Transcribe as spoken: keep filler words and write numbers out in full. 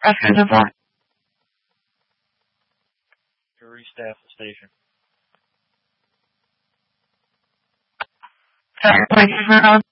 pressure the button. To restaff the station. Sorry, places are on.